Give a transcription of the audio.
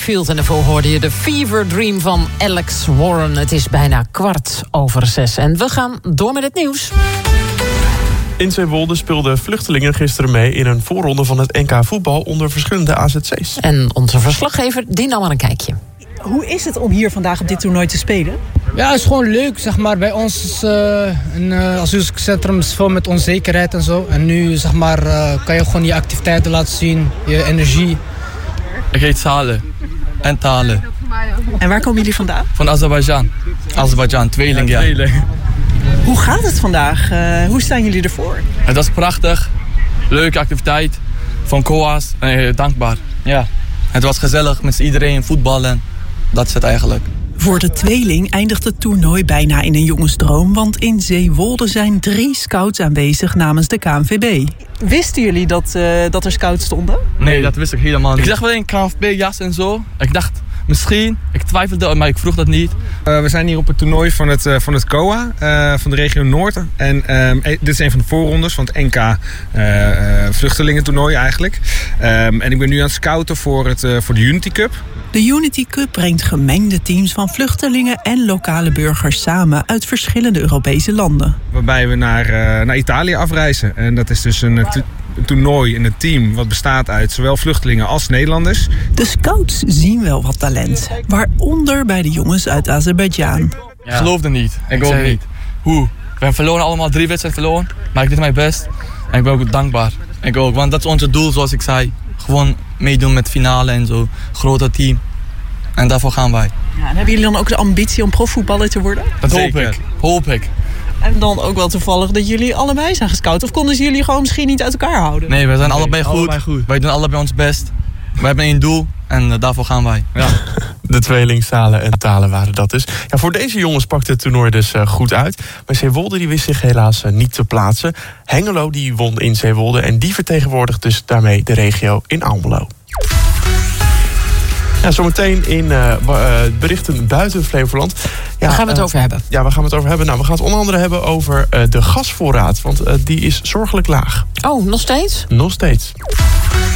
Field en daarvoor hoorde je de Fever Dream van Alex Warren. Het is bijna 6:15 en we gaan door met het nieuws. In Zeewolde speelden vluchtelingen gisteren mee in een voorronde van het NK voetbal onder verschillende AZC's. En onze verslaggever die nam aan een kijkje. Hoe is het om hier vandaag op dit toernooi te spelen? Ja, het is gewoon leuk, zeg maar. Bij ons is een asielcentrum is veel met onzekerheid en zo. En nu, zeg maar, kan je gewoon je activiteiten laten zien, je energie. Ik heet Saleh en Talen. En waar komen jullie vandaan? Van Azerbeidzjan, tweeling, ja. Hoe gaat het vandaag? Hoe staan jullie ervoor? Het was prachtig, leuke activiteit van COA's en dankbaar. Ja. Het was gezellig met iedereen voetballen, dat is het eigenlijk. Voor de tweeling eindigt het toernooi bijna in een jongensdroom, want in Zeewolde zijn 3 scouts aanwezig namens de KNVB. Wisten jullie dat er scouts stonden? Nee, dat wist ik helemaal niet. Ik zag wel een KNVB-jas en zo. Ik dacht, misschien, ik twijfelde, maar ik vroeg dat niet. We zijn hier op het toernooi van het COA, van de regio Noord. En dit is een van de voorrondes van het NK vluchtelingentoernooi eigenlijk. En ik ben nu aan het scouten voor de Unity Cup. De Unity Cup brengt gemengde teams van vluchtelingen en lokale burgers samen uit verschillende Europese landen. Waarbij we naar Italië afreizen. En dat is dus een toernooi in een team wat bestaat uit zowel vluchtelingen als Nederlanders. De scouts zien wel wat talent, waaronder bij de jongens uit Azerbeidzjan. Ja. Ik geloofde niet. Ik ook niet. Hoe? We hebben verloren, allemaal 3 wedstrijden verloren. Maar ik deed mijn best. En ik ben ook dankbaar. Ik ook, want dat is ons doel, zoals ik zei. Gewoon meedoen met finale en zo. Grote team. En daarvoor gaan wij. Ja, en hebben jullie dan ook de ambitie om profvoetballer te worden? Dat hoop ik. En dan ook wel toevallig dat jullie allebei zijn gescout. Of konden ze jullie gewoon misschien niet uit elkaar houden? Nee, we zijn allebei goed. Wij doen allebei ons best. We hebben 1 doel en daarvoor gaan wij. Ja. De tweeling Saleh en Talen waren dat dus. Ja, voor deze jongens pakte het toernooi dus goed uit. Maar Zeewolde die wist zich helaas niet te plaatsen. Hengelo die won in Zeewolde en die vertegenwoordigt dus daarmee de regio in Almelo. Ja, zometeen in berichten buiten Flevoland. Ja, waar gaan we het over hebben? Ja, waar gaan we het over hebben? Nou, we gaan het onder andere hebben over de gasvoorraad. Want die is zorgelijk laag. Oh, nog steeds? Nog steeds.